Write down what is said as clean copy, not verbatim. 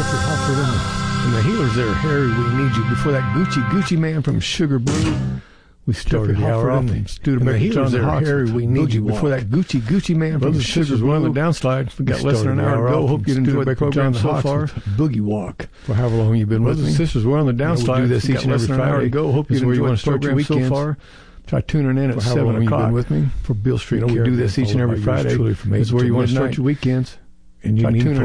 Jeffrey Halford and the Healers there, Harry, we need you. Before that, Gucci Man from Sugar Blue. We started the hour off and the Healers there, Harry, we need you. Before that, Gucci Man from Sugar Blue. One of the downslide. We got less than an hour to go. Hope you enjoyed the program so far. Boogie Walk. For however long you've been with me. Sisters, we're on the downslide. We do this each and every Friday. Hope you enjoyed the program so far. Try tuning in at 7 o'clock with me for Bill Street. We do this each and every Friday. This is where you want to start your weekends. And you need